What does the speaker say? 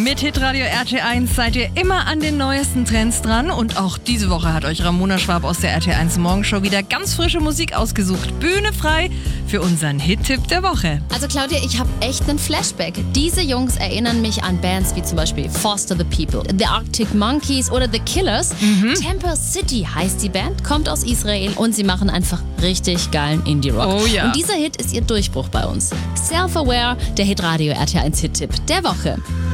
Mit Hitradio RT1 seid ihr immer an den neuesten Trends dran und auch diese Woche hat euch Ramona Schwab aus der RT1 Morgenshow wieder ganz frische Musik ausgesucht. Bühne frei für unseren Hit-Tipp der Woche. Also Claudia, ich habe echt einen Flashback. Diese Jungs erinnern mich an Bands wie zum Beispiel Foster the People, The Arctic Monkeys oder The Killers. Temple City heißt die Band, kommt aus Israel und sie machen einfach richtig geilen Indie-Rock. Oh ja. Und dieser Hit ist ihr Durchbruch bei uns. Self-Aware, der Hitradio RT1 Hit-Tipp der Woche.